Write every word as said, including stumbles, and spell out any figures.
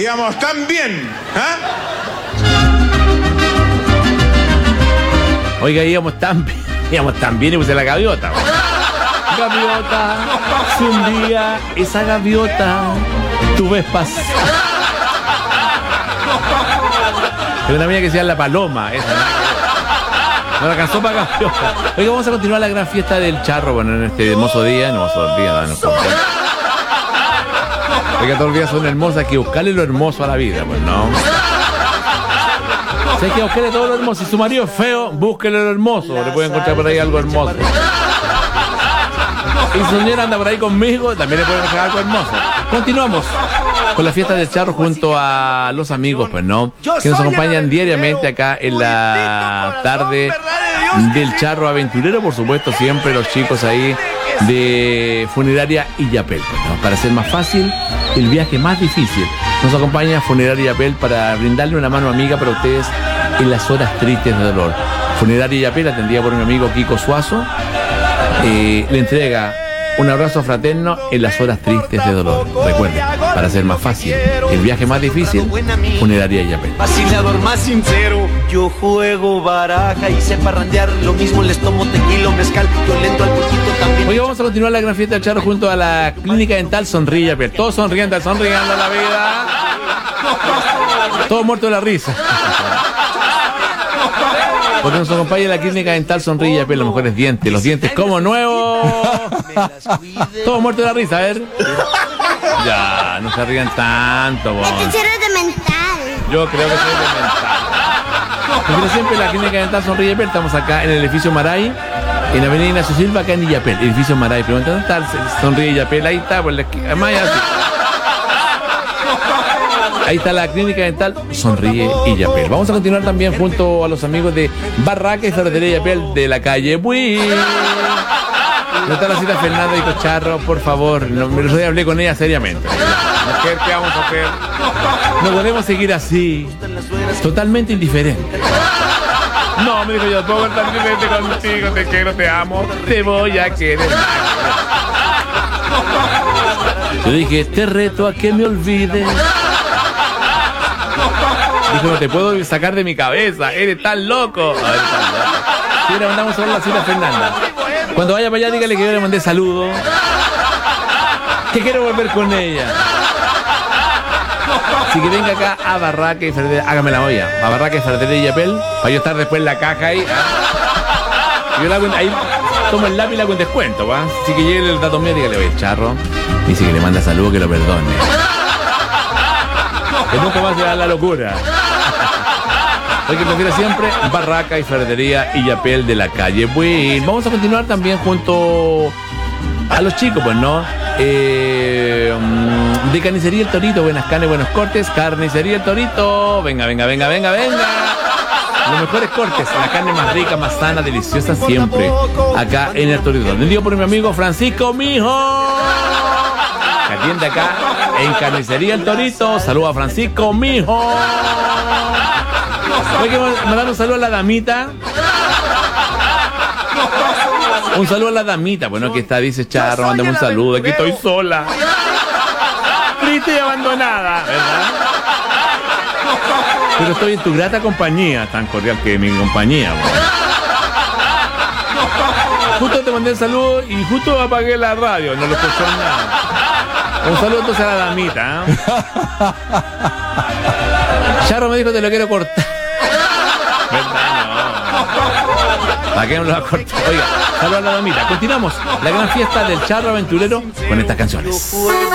Íbamos tan bien, ¿ah? Oiga, íbamos tan bien, íbamos tan bien y puse la gaviota. Gaviota, si un día esa gaviota tú ves pasar. Es una mía que se llama La Paloma, esa, no la alcanzó para gaviota. Oiga, vamos a continuar la gran fiesta del charro, bueno, en este hermoso día, no hermoso día, no, no, no. Oiga, todos los días son hermosas, hay que buscarle lo hermoso a la vida, pues no. Si hay que buscarle todo lo hermoso. Si su marido es feo, búsquele lo hermoso. Le puede encontrar por ahí algo hermoso. Y si su señora anda por ahí conmigo, también le puede encontrar algo hermoso. Continuamos con la fiesta del charro junto a los amigos, pues no, que nos acompañan diariamente acá en la tarde del charro aventurero, por supuesto, siempre los chicos ahí de Funeraria Illapel, pues, ¿no? Para hacer más fácil el viaje más difícil. Nos acompaña Funeraria Illapel para brindarle una mano amiga para ustedes en las horas tristes de dolor. Funeraria Illapel, atendida por mi amigo Kiko Suazo, eh, le entrega un abrazo fraterno en las horas tristes de dolor. Recuerden, para hacer más fácil el viaje más difícil, Funeraria Illapel. Vacilador más sincero, yo juego baraja y sé parrandear. Lo mismo les tomo tequila, mezcal, violento al poquito también. Hoy vamos a continuar la gran fiesta del charro junto a la clínica dental Sonríe Illapel. Todos sonriendo, sonriendo la vida. Todos muertos de la risa. Porque nos acompaña la clínica dental Sonríe Illapel, los mejores dientes, los dientes como nuevos. Todos muertos de la risa, a ver. Ya, no se rían tanto, vos. Este cero es de mental. Yo creo que soy de mental. Como siempre, la clínica dental Sonríe Illapel, estamos acá en el edificio Maray, en Avenida Ignacio Silva, acá en Illapel. Edificio Maray, pregunta dental, Sonríe Illapel, ahí está, por la esquina. Además, así. Ahí está la clínica dental Sonríe Illapel. Vamos a continuar también junto a los amigos de Barraca y Ferretería Illapel de la calle Buí. No está la cita Fernanda y Cocharro, por favor. No, me lo hablé con ella seriamente. Mujer, ¿qué vamos a hacer? No podemos seguir así. Totalmente indiferente. No, me dijo yo, puedo estar indiferente contigo, te quiero, te amo, te voy a querer. Yo dije, te reto a que me olvides. Dijo, no te puedo sacar de mi cabeza, eres tan loco. A ver, tan loco. Sí, le mandamos a ver la cita a Fernanda. Cuando vaya para allá, dígale que yo le mandé saludos. Que quiero volver con ella. Así que venga acá a Barraca y Ferretería, hágame la olla. A Barraca y Ferretería Illapel, para yo estar después en la caja ahí. Yo la hago, ahí tomo el lápiz y la hago en descuento, ¿va? Así que llegue el dato mío, dígale, oye, charro. Dice que le manda saludos, que lo perdone. Que nunca más se da la locura. Hoy que prefiere siempre Barraca y Ferretería Illapel de la calle Buin. Vamos a continuar también junto a los chicos, pues, ¿no? Eh, de Carnicería El Torito, buenas carnes, buenos cortes. Carnicería El Torito, venga, venga, venga, venga, venga. Los mejores cortes, la carne más rica, más sana, deliciosa siempre. Acá en El Torito. Atendido por mi amigo Francisco Mijo, que atiende acá en Carnicería El Torito. Saludos a Francisco Mijo. Hay que mandar un saludo a la damita. Un saludo a la damita. Bueno, aquí está, dice Charro, mándame un saludo. Aquí estoy sola. Triste y abandonada, ¿verdad? Pero estoy en tu grata compañía, tan cordial que mi compañía. Bueno. Justo te mandé el saludo y justo apagué la radio, no lo escuchó nada. Un saludo entonces a la damita, ¿eh? Charro me dijo te lo quiero cortar. ¿Verdad? No. ¿Para qué no lo va a cortar? Oiga, saludos a la damita. Continuamos la gran fiesta del charro aventurero con estas canciones.